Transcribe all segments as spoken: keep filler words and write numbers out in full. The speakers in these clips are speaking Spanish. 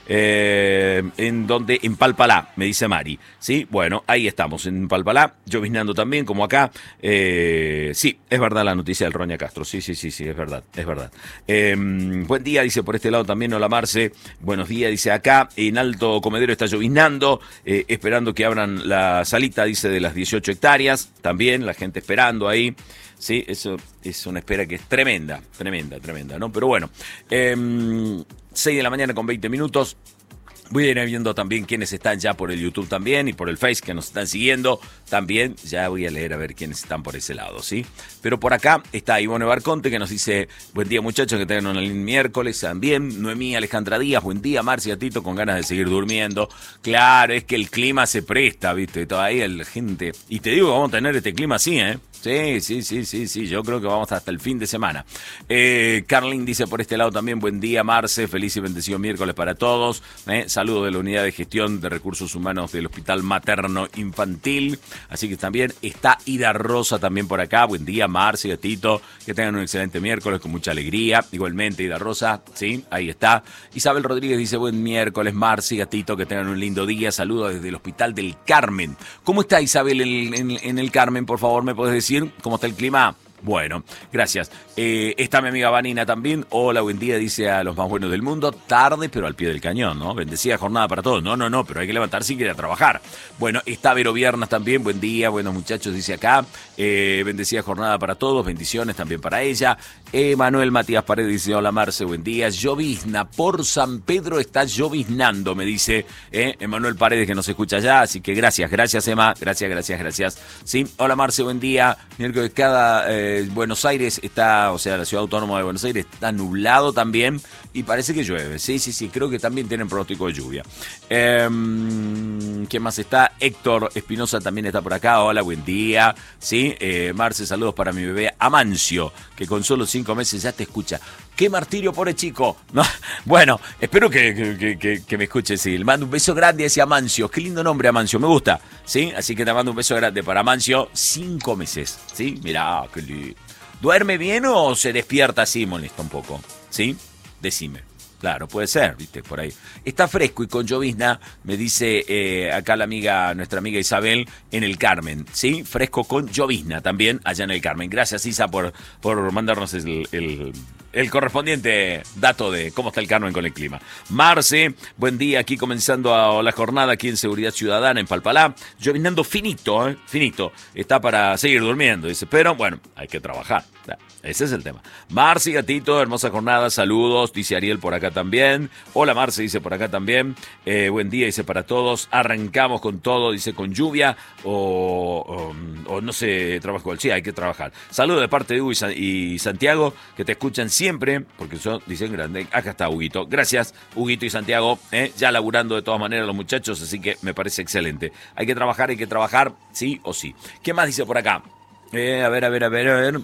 eh, en donde, en Palpalá, me dice Mari, ¿sí? Bueno, ahí estamos, en Palpalá, lloviznando también, como acá, eh, sí, es verdad la noticia del Roña Castro, sí, sí, sí, sí, es verdad, es verdad. Eh, buen día, dice por este lado también, hola Marce, buenos días, dice acá, en Alto Comedero está lloviznando, eh, esperando que abran la salita, dice, de las dieciocho hectáreas, también, la gente esperando ahí. Sí, eso es una espera que es tremenda, tremenda, tremenda, ¿no? Pero bueno, eh, seis de la mañana con veinte minutos. Voy a ir viendo también quiénes están ya por el YouTube también y por el Face que nos están siguiendo. También ya voy a leer a ver quiénes están por ese lado, ¿sí? Pero por acá está Ivone Barconte que nos dice, buen día muchachos, que tengan un lindo miércoles también. Noemí Alejandra Díaz, buen día. Marcia Tito con ganas de seguir durmiendo. Claro, es que el clima se presta, ¿viste? Todavía la gente... Y te digo que vamos a tener este clima así, ¿eh? Sí, sí, sí, sí, sí, yo creo que vamos hasta el fin de semana. Eh, Carlin dice por este lado también, buen día Marce, feliz y bendecido miércoles para todos. Eh, saludos de la Unidad de Gestión de Recursos Humanos del Hospital Materno Infantil. Así que también está Ida Rosa también por acá, buen día Marce, gatito, que tengan un excelente miércoles con mucha alegría. Igualmente Ida Rosa, sí, ahí está. Isabel Rodríguez dice, buen miércoles Marce, gatito, que tengan un lindo día. Saludos desde el Hospital del Carmen. ¿Cómo está Isabel en, en, en el Carmen? Por favor, ¿me puedes decir cómo está el clima? Bueno, gracias. Eh, está mi amiga Vanina también. Hola, buen día, dice a los más buenos del mundo. Tarde, pero al pie del cañón, ¿no? Bendecida jornada para todos. No, no, no, pero hay que levantarse y ir a trabajar. Bueno, está Vero Viernas también. Buen día, buenos muchachos, dice acá. Eh, bendecida jornada para todos. Bendiciones también para ella. Emanuel Matías Paredes dice, hola Marce, buen día. Llovizna, por San Pedro está lloviznando, me dice eh, Emanuel Paredes, que nos escucha allá. Así que gracias, gracias Emma. Gracias, gracias, gracias. Sí, hola Marce, buen día. Miércoles cada... Eh, Buenos Aires está, o sea, la ciudad autónoma de Buenos Aires está nublado también y parece que llueve. Sí, sí, sí, creo que también tienen pronóstico de lluvia. Eh, ¿Quién más está? Héctor Espinosa también está por acá. Hola, buen día. Sí, eh, Marce, saludos para mi bebé Amancio, que con solo cinco meses ya te escucha. ¡Qué martirio, pobre chico! ¿No? Bueno, espero que, que, que, que me escuche, sí. Le mando un beso grande a ese Amancio. Qué lindo nombre, Amancio, me gusta. ¿Sí? Así que te mando un beso grande para Amancio. Cinco meses, ¿sí? Mirá, qué lindo. ¿Duerme bien o se despierta así, molesta un poco? ¿Sí? Decime. Claro, puede ser, viste, por ahí. Está fresco y con llovizna, me dice eh, acá la amiga, nuestra amiga Isabel, en el Carmen, ¿sí? Fresco con llovizna también allá en el Carmen. Gracias, Isa, por, por mandarnos el, el, el correspondiente dato de cómo está el Carmen con el clima. Marce, buen día, aquí comenzando a la jornada aquí en Seguridad Ciudadana, en Palpalá. Lloviznando finito, ¿eh? Finito. Está para seguir durmiendo, dice, pero bueno, hay que trabajar. Ese es el tema. Marce, gatito, hermosa jornada, saludos, dice Ariel por acá también. Hola Marce, dice por acá también. Eh, buen día, dice para todos. Arrancamos con todo, dice con lluvia o, o, o no sé, trabajo. Sí, hay que trabajar. Saludos de parte de Hugo y Santiago, que te escuchan siempre, porque son, dicen grande. Acá está Huguito. Gracias, Huguito y Santiago, eh, ya laburando de todas maneras los muchachos, así que me parece excelente. Hay que trabajar, hay que trabajar, sí o sí. ¿Qué más dice por acá? Eh, a ver, a ver, a ver, a ver.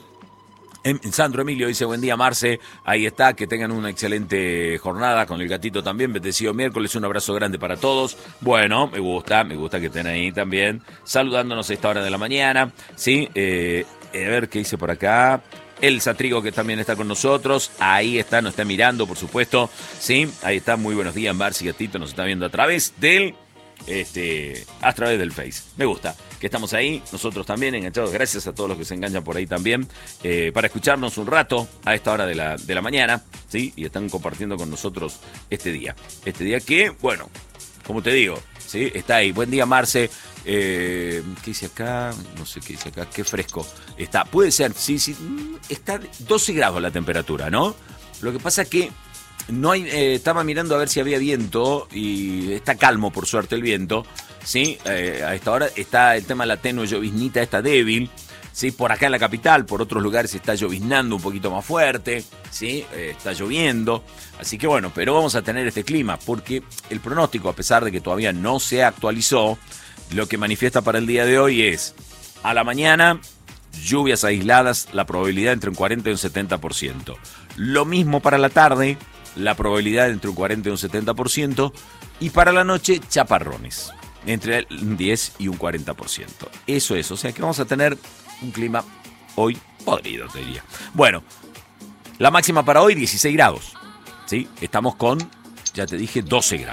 Sandro Emilio dice, buen día Marce, ahí está, que tengan una excelente jornada con el gatito también, bendecido miércoles, un abrazo grande para todos. Bueno, me gusta, me gusta que estén ahí también, saludándonos a esta hora de la mañana, ¿sí? Eh, a ver qué dice por acá. Elsa Trigo, que también está con nosotros, ahí está, nos está mirando, por supuesto, ¿sí? Ahí está, muy buenos días Marce y gatito, nos está viendo a través del... Este, a través del Face. Me gusta que estamos ahí, nosotros también enganchados. Gracias a todos los que se enganchan por ahí también eh, para escucharnos un rato a esta hora de la, de la mañana, ¿sí? Y están compartiendo con nosotros este día. Este día que, bueno, como te digo, ¿sí? Está ahí. Buen día, Marce. Eh, ¿Qué dice acá? No sé qué dice acá. Qué fresco está. Puede ser, sí, sí. Está doce grados la temperatura, ¿no? Lo que pasa es que no hay, eh, estaba mirando a ver si había viento y está calmo por suerte el viento, ¿sí? Eh, a esta hora está el tema de la tenue lloviznita, está débil, ¿sí? Por acá en la capital, por otros lugares está lloviznando un poquito más fuerte, ¿sí? Eh, está lloviendo, así que bueno, pero vamos a tener este clima porque el pronóstico, a pesar de que todavía no se actualizó, lo que manifiesta para el día de hoy es a la mañana lluvias aisladas, la probabilidad entre un cuarenta y un setenta por ciento. Lo mismo para la tarde, la probabilidad entre un cuarenta y un setenta por ciento, y para la noche chaparrones, entre un diez y un cuarenta por ciento. Eso es, o sea que vamos a tener un clima hoy podrido, te diría. Bueno, la máxima para hoy dieciséis grados, ¿sí? Estamos con, ya te dije, doce grados.